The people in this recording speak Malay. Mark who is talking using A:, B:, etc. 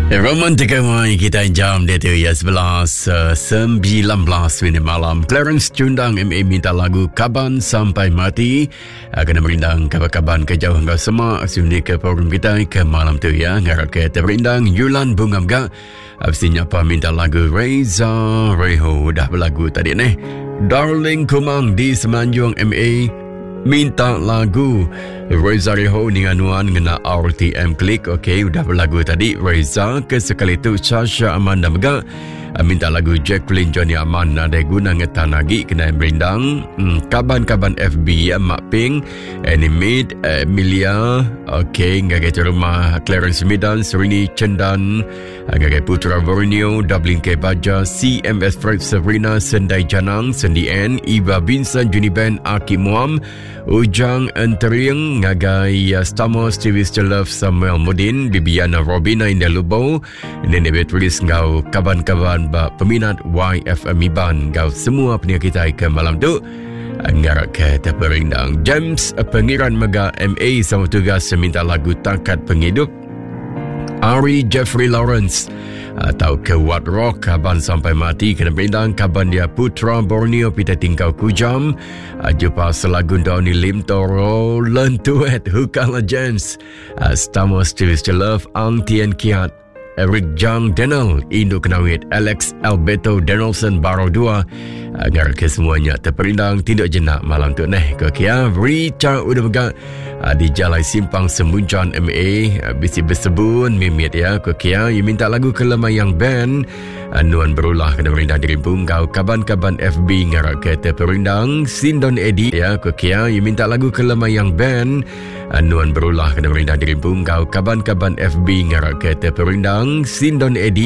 A: Romantika mai kita jam dia tu ya 11:19 minit malam. Clarence Cundang MA minta lagu Kaban Sampai Mati. Kena berindang kabar-kabar ke jauh hingga semak sini ke program kita ke malam tu ya. Ngarap ke terberindang Yulan Bunga Mga. Absinya apa minta lagu Reza Reho dah berlagu tadi ni. Darling Kumang di Semenanjung MA minta lagu Reza Reho ni anuan ngena RTM Klik. Okey, udah berlagu tadi Reza. Ke sekali tu Sasha Amanda Mega minta lagu Jacqueline Johnny Aman. Ada guna ngetan lagi kena berindang kaban-kaban FB Mak Ping Animate Emilia. Okey, ngagai rumah Clarence Midan Serini Cendan ngagai Putra Borneo Dublin K Baja CMS Fred Sabrina Sendai Janang Sendi N Iba Vincent Juniben Aki Muam Ujang Enteriang ngagai Stamos TV Stelov Samuel Mudin Bibiana Robina Indah Lubau Nenek Betulis ngau kaban-kaban peminat YFM Iban ngau semua pendengar kita ke malam tu ngarak ke terberindang James Pengiran Mega MA sama tugas minta lagu Takat Penghidup. Ari Jeffrey Lawrence atau ke Wat Rock Kaban Sampai Mati kena berindang kaban dia Putra Borneo Pita Tingkau Kujam jumpa selagu Doni Lim Toro Lentuet Hukala James Stamos Tivis Love Ang Tien Kiat Eric Jang Denel Indo Kenawit Alex Alberto Donaldson Baro 2 agar ke semuanya terperindang tindak jenak malam tu neh ke kia Richard udah megak di Jalai Simpang Semuncan MA bisi bersebun mimit ya ke kia you minta lagu Kelemayang Band Nuan Berulah kena berindang diri kau kaban-kaban FB ngarak ke terperindang Sindon Edi ya ke kia you minta lagu Kelemayang Band Nuan Berulah kena berindang diri kau kaban-kaban FB ngarak ke terperindang Sindon Edi